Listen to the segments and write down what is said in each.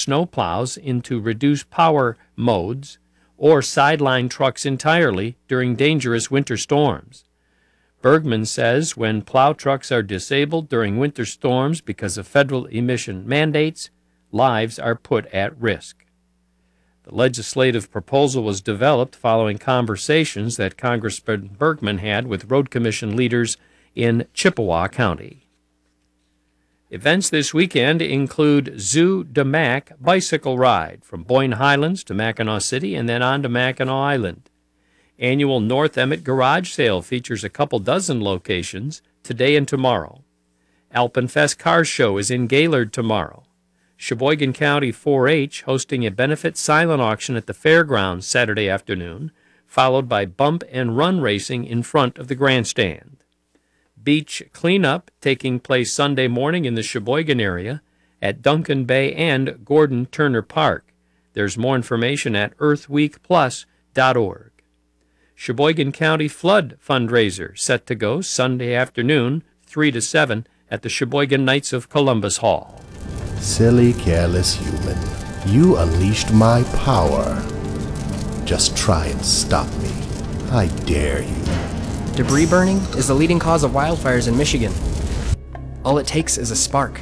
snowplows into reduced power modes or sideline trucks entirely during dangerous winter storms. Bergman says when plow trucks are disabled during winter storms because of federal emission mandates, lives are put at risk. The legislative proposal was developed following conversations that Congressman Bergman had with Road Commission leaders in Chippewa County. Events this weekend include Zoo de Mac bicycle ride from Boyne Highlands to Mackinac City and then on to Mackinac Island. Annual North Emmett Garage Sale features a couple dozen locations today and tomorrow. Alpenfest Car Show is in Gaylord tomorrow. Sheboygan County 4-H hosting a benefit silent auction at the fairgrounds Saturday afternoon, followed by bump and run racing in front of the grandstand. Beach cleanup taking place Sunday morning in the Sheboygan area at Duncan Bay and Gordon Turner Park. There's more information at earthweekplus.org. Sheboygan County Flood Fundraiser set to go Sunday afternoon, 3 to 7, at the Sheboygan Knights of Columbus Hall. Silly, careless human, you unleashed my power. Just try and stop me. I dare you. Debris burning is the leading cause of wildfires in Michigan. All it takes is a spark.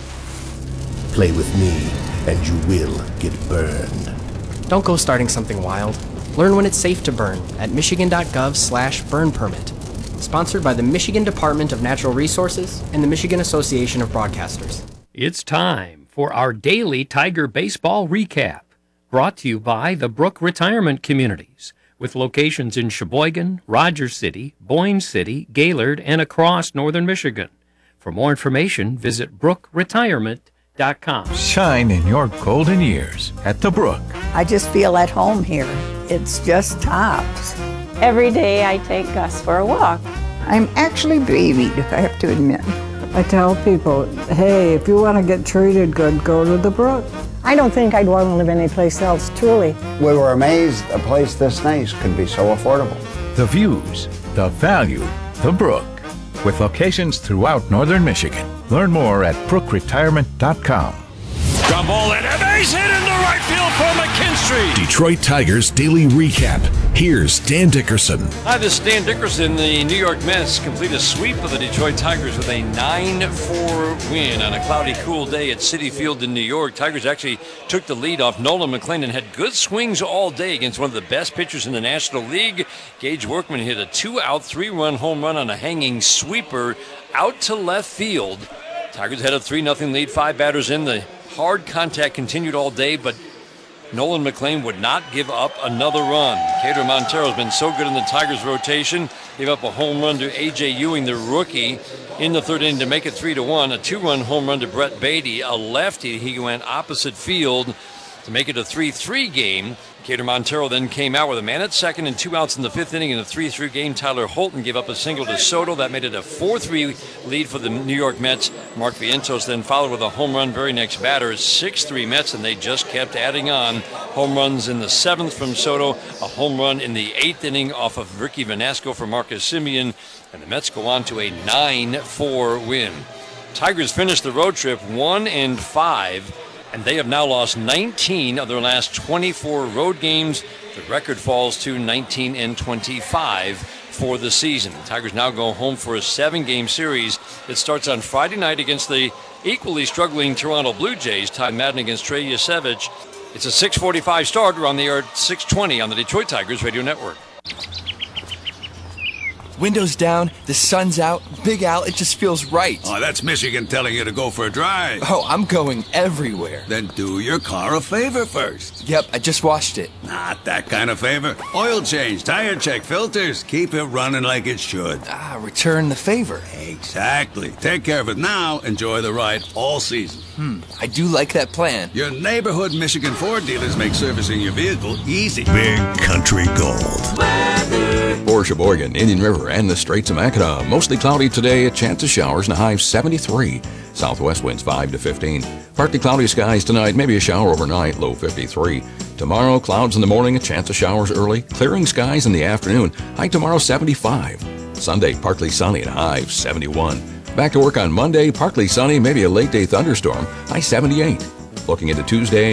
Play with me, and you will get burned. Don't go starting something wild. Learn when it's safe to burn at michigan.gov/burn permit. Sponsored by the Michigan Department of Natural Resources and the Michigan Association of Broadcasters. It's time for our daily Tiger baseball recap, brought to you by the Brook Retirement Communities, with locations in Sheboygan, Rogers City, Boyne City, Gaylord, and across northern Michigan. For more information, visit brookretirement.com. Shine in your golden years at the Brook. I just feel at home here. It's just tops. Every day I take Gus for a walk. I'm actually babied, I have to admit. I tell people, hey, if you want to get treated good, go to the Brook. I don't think I'd want to live anyplace else, truly. We were amazed a place this nice could be so affordable. The views, the value, the Brook. With locations throughout northern Michigan. Learn more at brookretirement.com. Ground ball and a base hit into right field for McKinstry. Detroit Tigers Daily Recap. Here's Dan Dickerson. Hi, this is Dan Dickerson. The New York Mets complete a sweep of the Detroit Tigers with a 9-4 win on a cloudy, cool day at Citi Field in New York. Tigers actually took the lead off Nolan McClendon, had good swings all day against one of the best pitchers in the National League. Gage Workman hit a 2-out, 3-run home run on a hanging sweeper out to left field. Tigers had a 3-0 lead, 5 batters in. The hard contact continued all day, but Nolan McLean would not give up another run. Cater Montero has been so good in the Tigers' rotation. Gave up a home run to A.J. Ewing, the rookie, in the third inning to make it 3-1. A 2-run home run to Brett Beatty, a lefty. He went opposite field to make it a 3-3 game. Cater Montero then came out with a man at second and 2 outs in the fifth inning in a 3-3 game. Tyler Holton gave up a single to Soto. That made it a 4-3 lead for the New York Mets. Mark Vientos then followed with a home run very next batter. 6-3 Mets, and they just kept adding on. Home runs in the seventh from Soto. A home run in the eighth inning off of Ricky Vanasco for Marcus Semien. And the Mets go on to a 9-4 win. Tigers finished the road trip 1-5. And they have now lost 19 of their last 24 road games. The record falls to 19-25 for the season. The Tigers now go home for a 7-game series. It starts on Friday night against the equally struggling Toronto Blue Jays. Ty Madden against Trey Yasevich. It's a 6:45 start. We're on the air at 6:20 on the Detroit Tigers Radio Network. Windows down, the sun's out, Big Al, it just feels right. Oh, that's Michigan telling you to go for a drive. Oh, I'm going everywhere. Then do your car a favor first. Yep, I just washed it. Not that kind of favor. Oil change, tire check, filters. Keep it running like it should. Return the favor. Exactly. Take care of it now. Enjoy the ride all season. I do like that plan. Your neighborhood Michigan Ford dealers make servicing your vehicle easy. Big Country Gold. For Sheboygan, Indian River, and the Straits of Mackinac, mostly cloudy today, a chance of showers and a high of 73. Southwest winds 5 to 15. Partly cloudy skies tonight, maybe a shower overnight, low 53. Tomorrow, clouds in the morning, a chance of showers early. Clearing skies in the afternoon, high tomorrow 75. Sunday, partly sunny and high of 71. Back to work on Monday, partly sunny, maybe a late day thunderstorm, high 78. Looking into Tuesday,